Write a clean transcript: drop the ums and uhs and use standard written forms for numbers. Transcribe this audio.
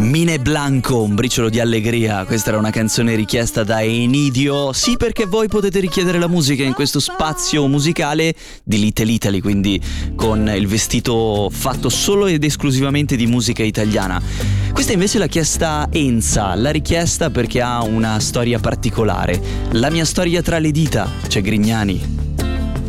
Mine Blanco, un briciolo di allegria. Questa era una canzone richiesta da Enidio. Sì, perché voi potete richiedere la musica in questo spazio musicale di Little Italy, quindi con il vestito fatto solo ed esclusivamente di musica italiana. Questa invece l'ha chiesta Enza, l'ha richiesta perché ha una storia particolare. La mia storia tra le dita, c'è Grignani.